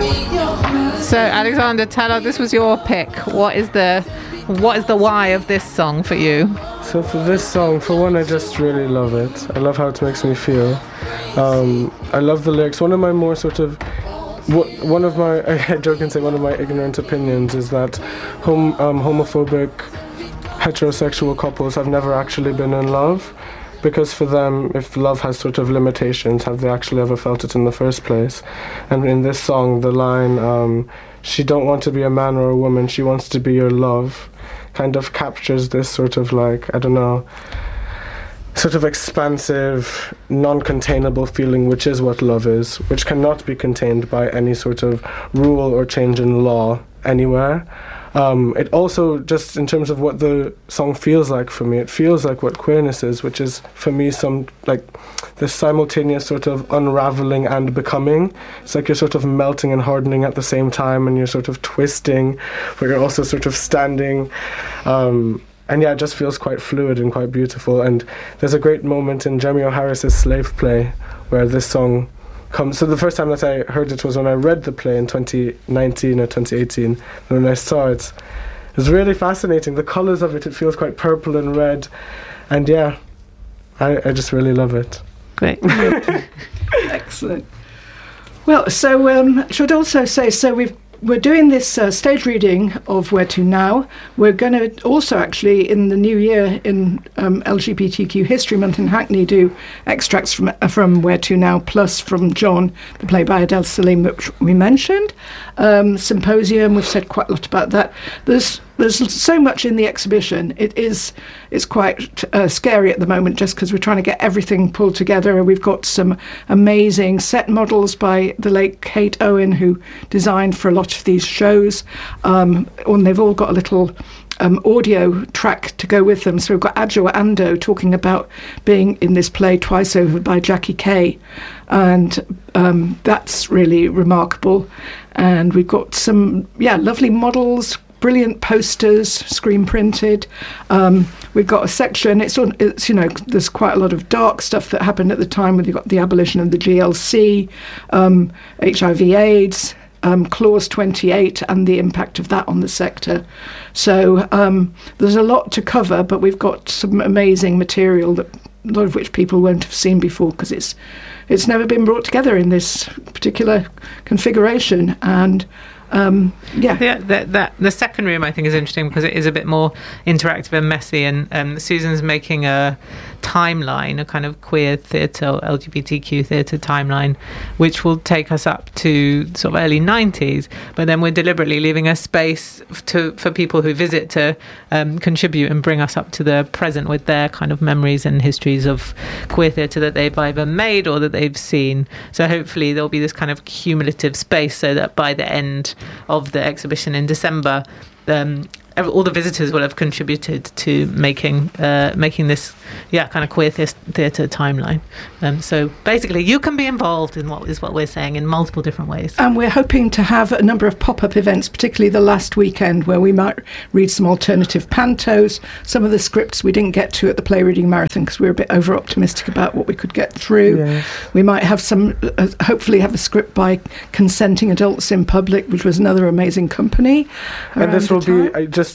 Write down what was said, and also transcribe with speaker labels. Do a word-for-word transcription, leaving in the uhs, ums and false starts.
Speaker 1: So Alexander, tell us, this was your pick. What is the what is the why of this song for you?
Speaker 2: So for this song, for one, I just really love it. I love how it makes me feel. Um, I love the lyrics. One of my more sort of one of my I joke and say one of my ignorant opinions is that hom- um, homophobic heterosexual couples have never actually been in love, because for them, if love has sort of limitations, have they actually ever felt it in the first place? And in this song, the line, um, she don't want to be a man or a woman, she wants to be your love, kind of captures this sort of like, I don't know, sort of expansive, non-containable feeling, which is what love is, which cannot be contained by any sort of rule or change in law anywhere. Um, it also, just in terms of what the song feels like for me, it feels like what queerness is, which is, for me, some, like, this simultaneous sort of unraveling and becoming. It's like you're sort of melting and hardening at the same time, and you're sort of twisting, but you're also sort of standing. Um, and yeah, it just feels quite fluid and quite beautiful. And there's a great moment in Jeremy O. Harris's Slave Play, where this song comes. So the first time that I heard it was when I read the play in twenty nineteen or twenty eighteen. And when I saw it, it was really fascinating. The colours of it, it feels quite purple and red. And yeah, I, I just really love it.
Speaker 1: Great.
Speaker 3: Excellent. Well, so um, should also say, so we've We're doing this uh, stage reading of Where To Now. We're going to also actually, in the new year, in um, L G B T Q History Month in Hackney, do extracts from uh, from Where To Now, plus from John, the play by Adele Salim, which we mentioned. Um, symposium, we've said quite a lot about that. There's There's so much in the exhibition. It is it's quite uh, scary at the moment, just because we're trying to get everything pulled together. We've got some amazing set models by the late Kate Owen, who designed for a lot of these shows, um, and they've all got a little um, audio track to go with them. So we've got Adjoa Ando talking about being in this play Twice Over by Jackie Kay, and um, that's really remarkable. And we've got some yeah lovely models, brilliant posters, screen printed. Um, we've got a section, it's on, it's, you know, there's quite a lot of dark stuff that happened at the time when you've got the abolition of the G L C, um, H I V AIDS, um, Clause twenty-eight, and the impact of that on the sector. So um, there's a lot to cover, but we've got some amazing material that a lot of which people won't have seen before, because it's it's never been brought together in this particular configuration. And Um, yeah,
Speaker 1: yeah. That, that the second room I think is interesting because it is a bit more interactive and messy. And um, Susan's making a timeline, a kind of queer theatre, L G B T Q theatre timeline, which will take us up to sort of early nineties. But then we're deliberately leaving a space to for people who visit to um, contribute and bring us up to the present with their kind of memories and histories of queer theatre that they've either made or that they've seen. So hopefully there'll be this kind of cumulative space, so that by the end of the exhibition in December, um, all the visitors will have contributed to making uh, making this yeah kind of queer theatre timeline. Um, so basically you can be involved in what is what we're saying in multiple different ways.
Speaker 3: And we're hoping to have a number of pop-up events, particularly the last weekend, where we might read some alternative pantos. Some of the scripts we didn't get to at the play reading marathon because we were a bit over optimistic about what we could get through. Yes. We might have some uh, hopefully have a script by Consenting Adults in Public, which was another amazing company.
Speaker 2: And this will be I just